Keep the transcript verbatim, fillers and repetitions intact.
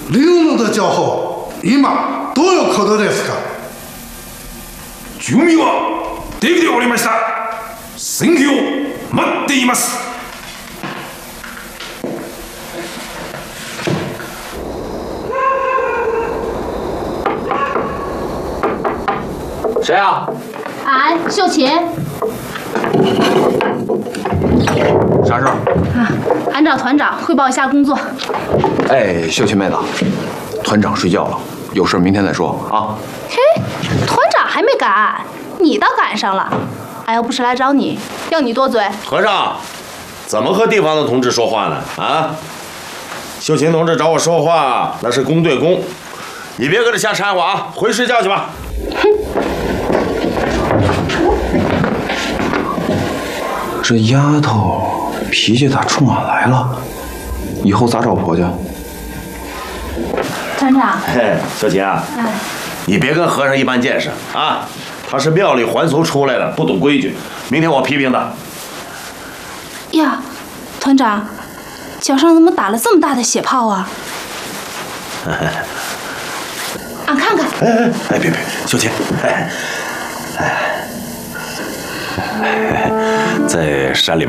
領務の情報、今どういうことですか？ 準備はできておりました。戦機を待っています。 谁啊？ 俺秀琴。 啥事儿？ 啊，俺找团长汇报一下工作。 哎，秀琴妹子，团长睡觉了，有事明天再说啊。 嘿，团长还没赶，你倒赶上了。俺要不是来找你，要你多嘴。 和尚，怎么和地方的同志说话呢？啊，秀琴同志找我说话，那是公对公，你别搁这瞎掺和啊，回睡觉去吧。 哼。 这丫头脾气咋冲俺来了？以后咋找婆家？ 团长， 嘿，秀琴啊，哎，你别跟和尚一般见识啊！他是庙里还俗出来的，不懂规矩。明天我批评他。 呀，团长，脚上怎么打了这么大的血泡啊？俺看看。 哎哎哎，别别，秀琴，哎哎。在山里边